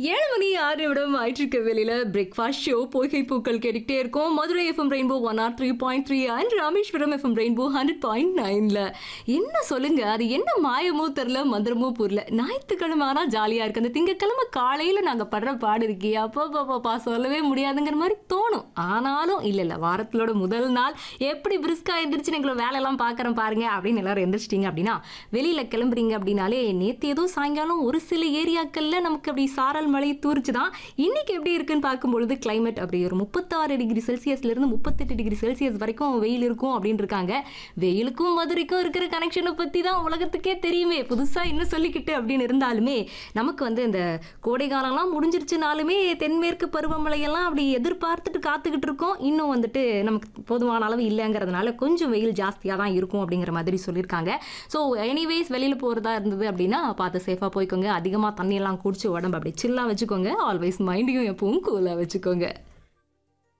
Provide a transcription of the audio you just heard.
7 மணி 6 நிமிடம் ஆயிட்டிருக்க வெளியில breakfast show பொய்கை பூக்கள் கேட்டுக்கிட்டே இருக்கோம். Madurai FM rainbow 103.3 and Rameswaram FM rainbow 100.9ல. என்ன சொல்லுங்க, அது என்ன மாயமோ தெரில, மந்திரமோ புரியல. ஞாயிற்றுக்கிழமை ஆனால் ஜாலியாக இருக்குது. அந்த திங்கக்கிழமை காலையில் நாங்கள் படுற பாடு இருக்கே, அப்பா சொல்லவே முடியாதுங்கிற மாதிரி தோணும். ஆனாலும் இல்லை வாரத்திலோட முதல் நாள் எப்படி பிரிஸ்கா எந்திரிச்சு எங்களோட வேலையெல்லாம் பார்க்குறேன் பாருங்க அப்படின்னு எல்லாரும் எந்திரிச்சிட்டிங்க அப்படின்னா, வெளியில் கிளம்புறீங்க அப்படின்னாலே நேற்று ஏதோ சாயங்காலம் ஒரு சில ஏரியாக்களில் நமக்கு அப்படி சாரல் மழை தூரிச்சு தான். இன்னைக்கு எப்படி இருக்குன்னு பார்க்கும்பொழுது கிளைமேட் அப்படி ஒரு 36 டிகிரி செல்சியஸ்லேருந்து 38 டிகிரி செல்சியஸ் வரைக்கும் வெயில் இருக்கும் அப்படின்னு இருக்காங்க. வெயிலுக்கும் மதுரைக்கும் இருக்கிற கனெக்ஷனை பற்றி தான் உலகத்துக்கே தெரியுமே. புதுசாக இன்னும் சொல்லிக்கிட்டு அப்படின்னு இருந்தாலுமே நமக்கு இந்த கோடை காலம்லாம் முடிஞ்சிருச்சுனாலுமே தென்மேற்கு பருவமழையெல்லாம் அப்படி எதிர்பார்த்துட்டு காத்துக்கிட்டு இருக்கோம். இன்னும் நமக்கு போதுமான அளவு இல்லைங்கிறதுனால கொஞ்சம் வெயில் ஜாஸ்தியாக தான் இருக்கும் அப்படிங்கிற மாதிரி சொல்லியிருக்காங்க. ஸோ எனிவேஸ் வெளியில் போகிறதா இருந்தது அப்படின்னா பார்த்து சேஃபாக போய்க்கோங்க. அதிகமாக தண்ணியெல்லாம் குடிச்சு உடம்பு அப்படி சில்லாக வச்சுக்கோங்க. ஆல்வேஸ் மைண்டையும் எப்பவும் கூலாக வச்சுக்கோங்க.